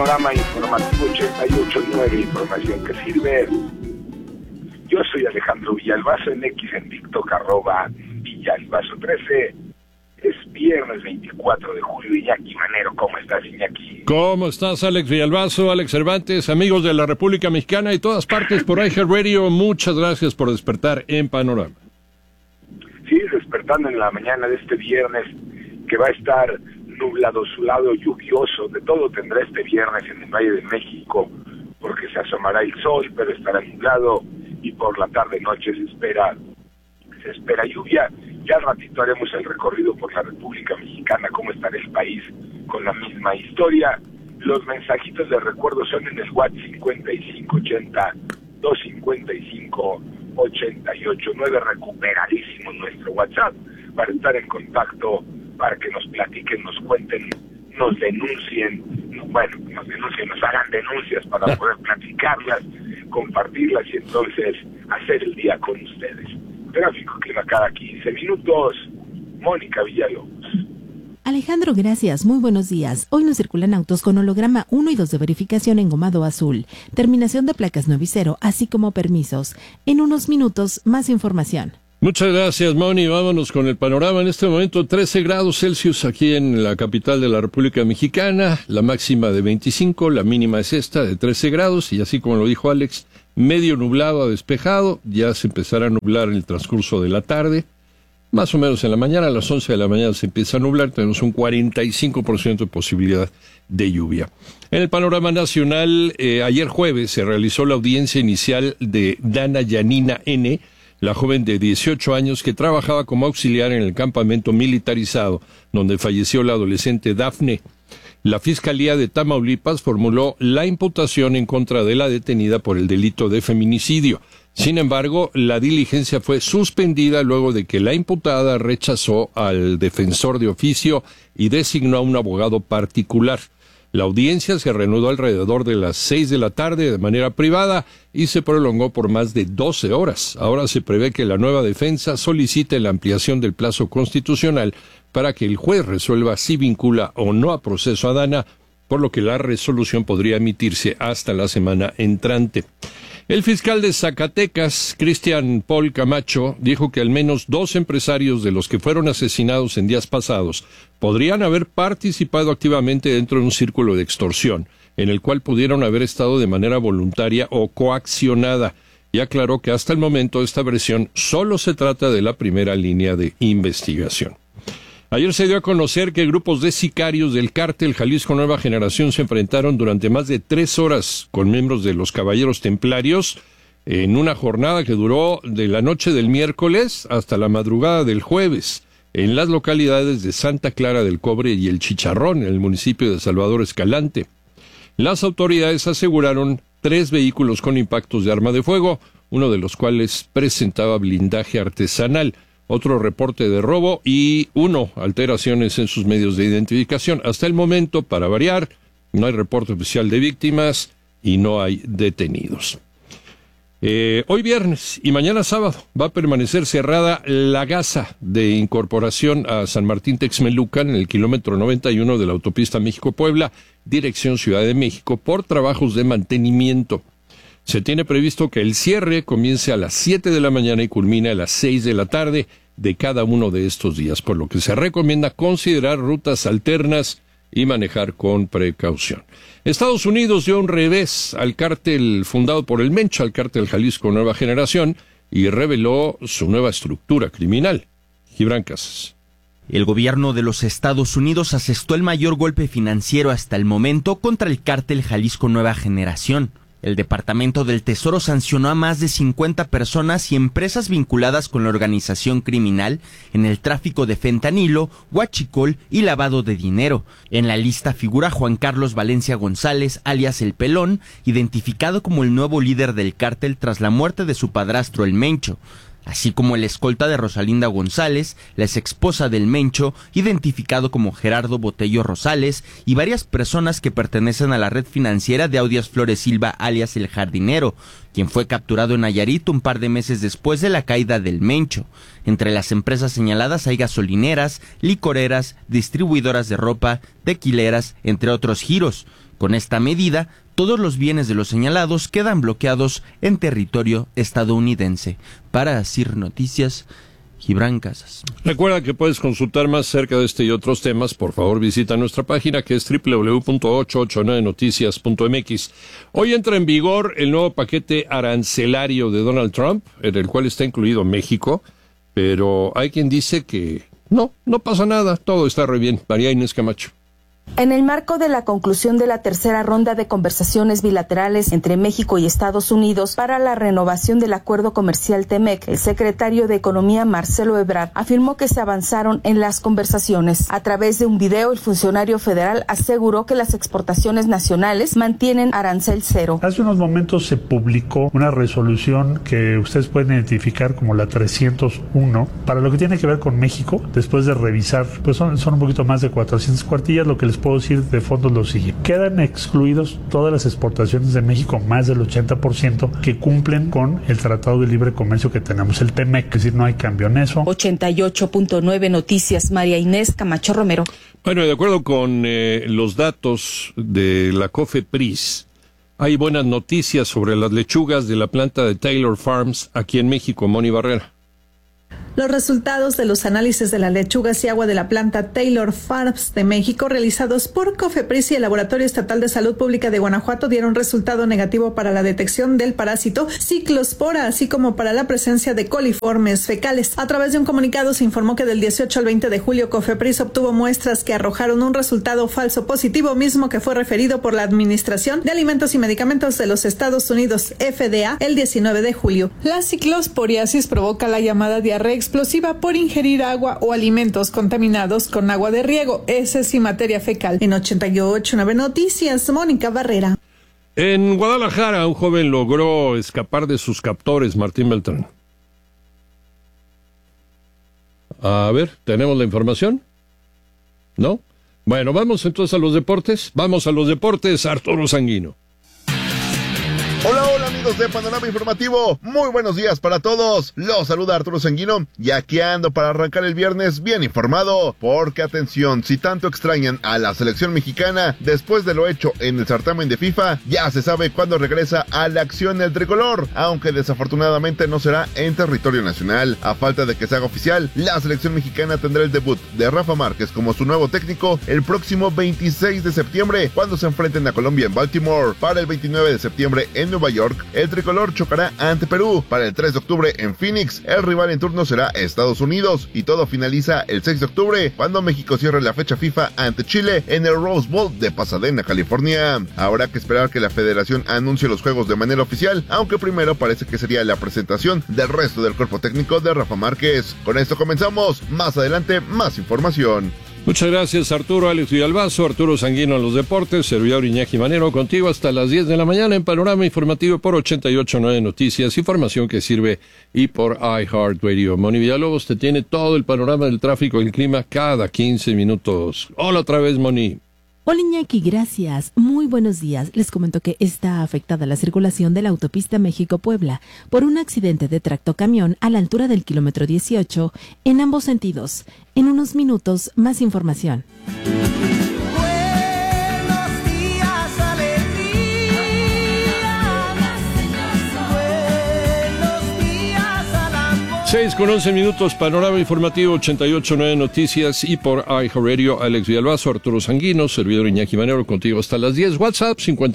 Panorama Informativo 88.9, información que sirve. Yo soy Alejandro Villalbazo, en X, en TikTok, @Villalbazo13. Es viernes 24 de julio. Iñaki Manero, ¿cómo estás, Iñaki? ¿Cómo estás, Alex Villalbazo, Alex Cervantes, amigos de la República Mexicana y todas partes por iHeartRadio? Muchas gracias por despertar en Panorama. Sí, despertando en la mañana de este viernes, que va a estar nublado, azulado, lluvioso. De todo tendrá este viernes en el Valle de México, porque se asomará el sol, pero estará nublado, y por la tarde-noche se espera lluvia. Ya al ratito haremos el recorrido por la República Mexicana, cómo estará el país con la misma historia. Los mensajitos de recuerdo son en el WhatsApp 5580-255-889, recuperadísimo nuestro WhatsApp, para estar en contacto, para que nos platiquen, nos cuenten, nos denuncien, nos hagan denuncias para poder platicarlas, compartirlas y entonces hacer el día con ustedes. Tráfico clima cada 15 minutos. Mónica Villalobos. Alejandro, gracias. Muy buenos días. Hoy nos circulan autos con holograma 1 y 2 de verificación engomado azul, terminación de placas 9 y 0, así como permisos. En unos minutos, más información. Muchas gracias, Moni. Vámonos con el panorama. En este momento, 13 grados Celsius aquí en la capital de la República Mexicana, la máxima de 25, la mínima es esta, de 13 grados, y así como lo dijo Alex, medio nublado a despejado, ya se empezará a nublar en el transcurso de la tarde, más o menos en la mañana, a las 11 de la mañana se empieza a nublar, tenemos un 45% de posibilidad de lluvia. En el panorama nacional, ayer jueves se realizó la audiencia inicial de Dana Yanina N., la joven de 18 años que trabajaba como auxiliar en el campamento militarizado, donde falleció la adolescente Dafne. La Fiscalía de Tamaulipas formuló la imputación en contra de la detenida por el delito de feminicidio. Sin embargo, la diligencia fue suspendida luego de que la imputada rechazó al defensor de oficio y designó a un abogado particular. La audiencia se reanudó alrededor de las 6 de la tarde de manera privada y se prolongó por más de 12 horas. Ahora se prevé que la nueva defensa solicite la ampliación del plazo constitucional para que el juez resuelva si vincula o no a proceso a Dana, por lo que la resolución podría emitirse hasta la semana entrante. El fiscal de Zacatecas, Cristian Paul Camacho, dijo que al menos 2 empresarios de los que fueron asesinados en días pasados podrían haber participado activamente dentro de un círculo de extorsión, en el cual pudieron haber estado de manera voluntaria o coaccionada, y aclaró que hasta el momento esta versión solo se trata de la primera línea de investigación. Ayer se dio a conocer que grupos de sicarios del cártel Jalisco Nueva Generación se enfrentaron durante más de 3 horas con miembros de los Caballeros Templarios en una jornada que duró de la noche del miércoles hasta la madrugada del jueves en las localidades de Santa Clara del Cobre y El Chicharrón, en el municipio de Salvador Escalante. Las autoridades aseguraron 3 vehículos con impactos de arma de fuego, uno de los cuales presentaba blindaje artesanal. Otro reporte de robo y 1 alteraciones en sus medios de identificación. Hasta el momento, para variar, no hay reporte oficial de víctimas y no hay detenidos. Hoy viernes y mañana sábado va a permanecer cerrada la gasa de incorporación a San Martín Texmelucan en el kilómetro 91 de la autopista México-Puebla, dirección Ciudad de México, por trabajos de mantenimiento. Se tiene previsto que el cierre comience a las 7 de la mañana y culmine a las 6 de la tarde de cada uno de estos días, por lo que se recomienda considerar rutas alternas y manejar con precaución. Estados Unidos dio un revés al cártel fundado por el Mencho, al cártel Jalisco Nueva Generación, y reveló su nueva estructura criminal. Gibran Casas. El gobierno de los Estados Unidos asestó el mayor golpe financiero hasta el momento contra el cártel Jalisco Nueva Generación. El Departamento del Tesoro sancionó a más de 50 personas y empresas vinculadas con la organización criminal en el tráfico de fentanilo, huachicol y lavado de dinero. En la lista figura Juan Carlos Valencia González, alias El Pelón, identificado como el nuevo líder del cártel tras la muerte de su padrastro El Mencho, así como el escolta de Rosalinda González, la exesposa del Mencho, identificado como Gerardo Botello Rosales, y varias personas que pertenecen a la red financiera de Audias Flores Silva, alias El Jardinero, quien fue capturado en Nayarit un par de meses después de la caída del Mencho. Entre las empresas señaladas hay gasolineras, licoreras, distribuidoras de ropa, tequileras, entre otros giros. Con esta medida, todos los bienes de los señalados quedan bloqueados en territorio estadounidense. Para CIR Noticias, Gibran Casas. Recuerda que puedes consultar más acerca de este y otros temas. Por favor, visita nuestra página que es www.889noticias.mx. Hoy entra en vigor el nuevo paquete arancelario de Donald Trump, en el cual está incluido México, pero hay quien dice que no pasa nada, todo está re bien. María Inés Camacho. En el marco de la conclusión de la tercera ronda de conversaciones bilaterales entre México y Estados Unidos para la renovación del acuerdo comercial TEMEC, el secretario de Economía Marcelo Ebrard afirmó que se avanzaron en las conversaciones. A través de un video, el funcionario federal aseguró que las exportaciones nacionales mantienen arancel cero. Hace unos momentos se publicó una resolución que ustedes pueden identificar como la 301 para lo que tiene que ver con México. Después de revisar, pues son un poquito más de 400 cuartillas. Lo que les puedo decir de fondo lo siguiente: quedan excluidos todas las exportaciones de México, más del 80%, que cumplen con el Tratado de Libre Comercio que tenemos, el TEMEC, es decir, no hay cambio en eso. 88.9 Noticias, María Inés Camacho Romero. Bueno, de acuerdo con los datos de la COFEPRIS, hay buenas noticias sobre las lechugas de la planta de Taylor Farms aquí en México. Moni Barrera. Los resultados de los análisis de las lechugas y agua de la planta Taylor Farms de México realizados por COFEPRIS y el Laboratorio Estatal de Salud Pública de Guanajuato dieron resultado negativo para la detección del parásito ciclospora, así como para la presencia de coliformes fecales. A través de un comunicado se informó que del 18 al 20 de julio COFEPRIS obtuvo muestras que arrojaron un resultado falso positivo, mismo que fue referido por la Administración de Alimentos y Medicamentos de los Estados Unidos, FDA, el 19 de julio. La ciclosporiasis provoca la llamada diarrea explosiva por ingerir agua o alimentos contaminados con agua de riego, heces y materia fecal. En 88.9 Noticias, Mónica Barrera. En Guadalajara, un joven logró escapar de sus captores. Martín Beltrán. A ver, ¿tenemos la información? ¿No? Bueno, vamos entonces a los deportes. Vamos a los deportes, Arturo Sanguino. Hola amigos de Panorama Informativo, muy buenos días para todos, los saluda Arturo Sanguino y aquí ando para arrancar el viernes bien informado, porque atención, si tanto extrañan a la selección mexicana, después de lo hecho en el certamen de FIFA, ya se sabe cuándo regresa a la acción el tricolor, aunque desafortunadamente no será en territorio nacional. A falta de que se haga oficial, la selección mexicana tendrá el debut de Rafa Márquez como su nuevo técnico el próximo 26 de septiembre, cuando se enfrenten a Colombia en Baltimore. Para el 29 de septiembre en Nueva York, el tricolor chocará ante Perú. Para el 3 de octubre en Phoenix, el rival en turno será Estados Unidos, y todo finaliza el 6 de octubre, cuando México cierre la fecha FIFA ante Chile en el Rose Bowl de Pasadena, California. Habrá que esperar que la federación anuncie los juegos de manera oficial, aunque primero parece que sería la presentación del resto del cuerpo técnico de Rafa Márquez. Con esto comenzamos, más adelante más información. Muchas gracias, Arturo. Alex Villalbazo, Arturo Sanguino en los deportes, servidor Iñaki Manero, contigo hasta las 10 de la mañana en Panorama Informativo por 88.9 Noticias, información que sirve, y por iHeartRadio. Moni Villalobos te tiene todo el panorama del tráfico y el clima cada 15 minutos. Hola otra vez, Moni. Hola Iñaki, gracias. Muy buenos días. Les comento que está afectada la circulación de la autopista México-Puebla por un accidente de tractocamión a la altura del kilómetro 18 en ambos sentidos. En unos minutos, más información. 6:11, Panorama Informativo 88.9 Noticias y por iHeartRadio. Alex Villalbazo, Arturo Sanguino, servidor Iñaki Manero, contigo hasta las 10. WhatsApp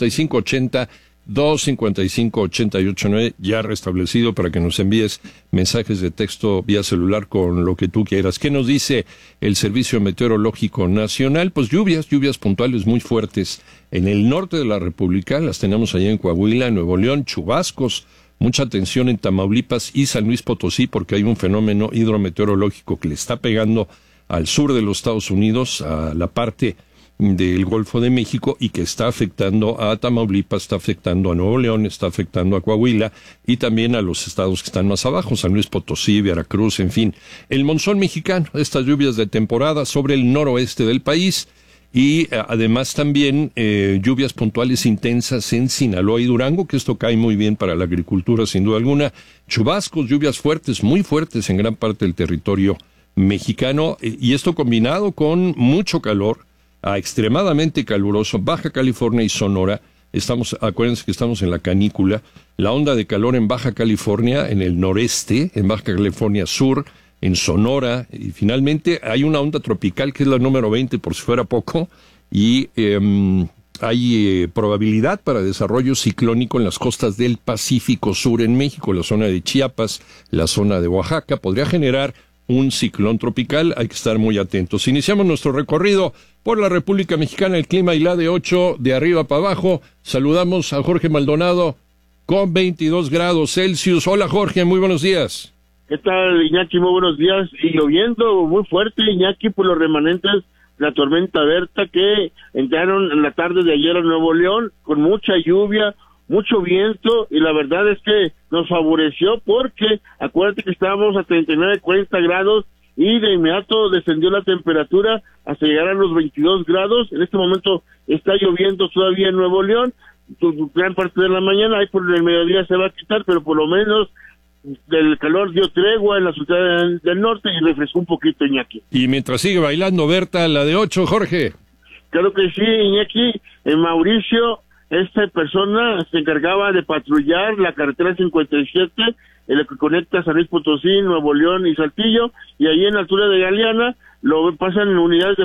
5580-255-889, ya restablecido para que nos envíes mensajes de texto vía celular con lo que tú quieras. ¿Qué nos dice el Servicio Meteorológico Nacional? Pues lluvias puntuales muy fuertes en el norte de la República, las tenemos allá en Coahuila, en Nuevo León, chubascos. Mucha atención en Tamaulipas y San Luis Potosí, porque hay un fenómeno hidrometeorológico que le está pegando al sur de los Estados Unidos, a la parte del Golfo de México, y que está afectando a Tamaulipas, está afectando a Nuevo León, está afectando a Coahuila y también a los estados que están más abajo, San Luis Potosí, Veracruz, en fin. El monzón mexicano, estas lluvias de temporada sobre el noroeste del país. Y además también lluvias puntuales intensas en Sinaloa y Durango, que esto cae muy bien para la agricultura sin duda alguna. Chubascos, lluvias fuertes, muy fuertes en gran parte del territorio mexicano, y esto combinado con mucho calor. a extremadamente caluroso, Baja California y Sonora. Acuérdense que estamos en la canícula, la onda de calor en Baja California, en el noreste, en Baja California Sur, en Sonora, y finalmente hay una onda tropical que es la número 20, por si fuera poco, y hay probabilidad para desarrollo ciclónico en las costas del Pacífico Sur en México, la zona de Chiapas, la zona de Oaxaca, podría generar un ciclón tropical, hay que estar muy atentos. Iniciamos nuestro recorrido por la República Mexicana, el clima y la de 8 de arriba para abajo. Saludamos a Jorge Maldonado con 22 grados Celsius. Hola Jorge, muy buenos días. ¿Qué tal, Iñaki? Muy buenos días. Y lloviendo muy fuerte, Iñaki, por los remanentes de la tormenta Berta que entraron en la tarde de ayer a Nuevo León con mucha lluvia, mucho viento, y la verdad es que nos favoreció porque acuérdate que estábamos a 39, 40 grados y de inmediato descendió la temperatura hasta llegar a los 22 grados. En este momento está lloviendo todavía en Nuevo León, gran parte de la mañana, ahí por el mediodía se va a quitar, pero por lo menos del calor dio tregua en la ciudad del norte y refrescó un poquito, Iñaki. Y mientras sigue bailando Berta, la de 8, Jorge. Claro que sí, Iñaki. En Mauricio, esta persona se encargaba de patrullar la carretera 57, en la que conecta San Luis Potosí, Nuevo León y Saltillo, y ahí en la altura de Galeana lo pasan en unidades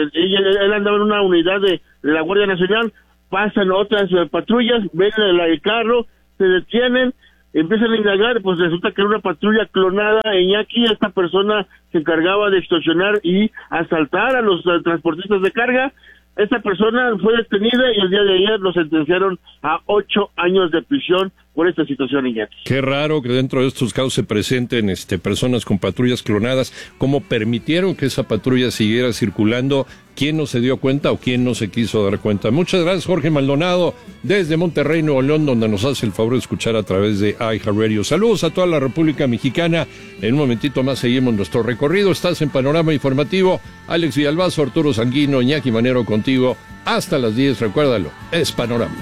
él andaba en una unidad de la Guardia Nacional, pasan otras patrullas, ven el carro, se detienen, empiezan a indagar, pues resulta que era una patrulla clonada, Iñaki. Esta persona se encargaba de extorsionar y asaltar a los transportistas de carga. Esta persona fue detenida y el día de ayer lo sentenciaron a 8 años de prisión por esta situación, Iñaki. Qué raro que dentro de estos casos se presenten personas con patrullas clonadas. ¿Cómo permitieron que esa patrulla siguiera circulando? ¿Quién no se dio cuenta o quién no se quiso dar cuenta? Muchas gracias, Jorge Maldonado, desde Monterrey, Nuevo León, donde nos hace el favor de escuchar a través de iHeartRadio. Saludos a toda la República Mexicana. En un momentito más seguimos nuestro recorrido. Estás en Panorama Informativo. Alex Villalbazo, Arturo Sanguino, Iñaki Manero contigo. Hasta las 10, recuérdalo, es Panorama.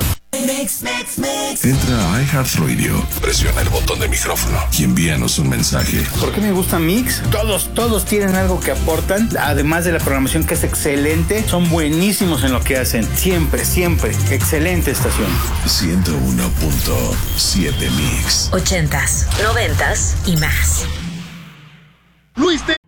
Entra a iHeartRadio, presiona el botón de micrófono y envíanos un mensaje. ¿Por qué me gusta Mix? Todos tienen algo que aportan, además de la programación que es excelente, son buenísimos en lo que hacen. Siempre, excelente estación. 101.7 Mix. 80s, 90s y más. Luis, te